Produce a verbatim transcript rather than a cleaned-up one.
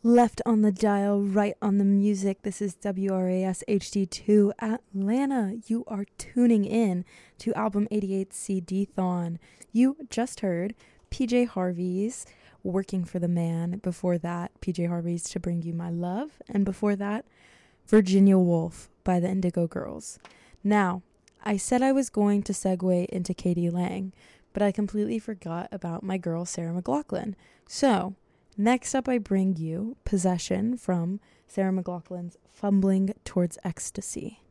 Left on the dial, right on the music. This is W R A S H D two Atlanta. You are tuning in to Album eighty-eight C D-Thon. You just heard P J Harvey's Working for the Man. Before that, P J Harvey's To Bring You My Love. And before that, Virginia Woolf by the Indigo Girls. Now, I said I was going to segue into Katie Lang, but I completely forgot about my girl Sarah McLachlan. So, next up, I bring you Possession from Sarah McLachlan's Fumbling Towards Ecstasy.